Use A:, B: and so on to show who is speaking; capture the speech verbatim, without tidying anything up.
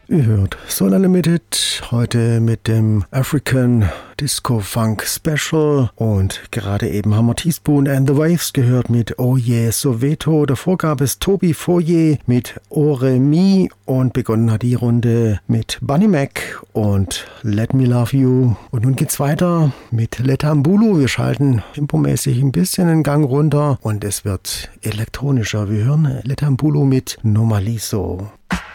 A: Ihr hört Soul Unlimited, heute mit dem African Disco Funk Special und gerade eben haben wir Teaspoon and the Waves gehört mit Oh Yeah Soweto. Davor gab es Toby Foyer mit Ore Mi und begonnen hat die Runde mit Bunny Mac und Let Me Love You. Und nun geht's weiter mit Letambulu. Wir schalten tempomäßig ein bisschen den Gang runter und es wird elektronischer. Wir hören Letambulu mit Nomaliso.